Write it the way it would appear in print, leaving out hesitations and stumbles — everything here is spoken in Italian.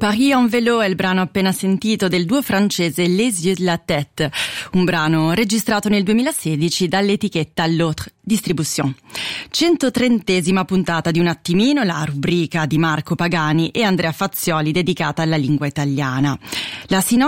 Paris en vélo è il brano appena sentito del duo francese Les Yeux de la Tête, un brano registrato nel 2016 dall'etichetta L'Autre Distribution. 130esima puntata di Un attimino, la rubrica di Marco Pagani e Andrea Fazzioli dedicata alla lingua italiana. La